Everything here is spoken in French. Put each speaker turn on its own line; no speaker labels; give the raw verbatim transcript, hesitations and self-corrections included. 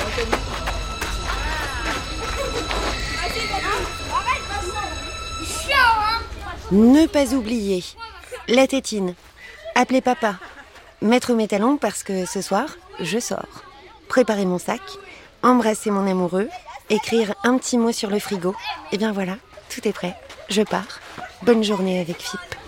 Ne pas oublier la tétine, appeler papa, mettre mes talons parce que ce soir, je sors, préparer mon sac, embrasser mon amoureux, écrire un petit mot sur le frigo. Et bien voilà, tout est prêt, je pars. Bonne journée avec F I P.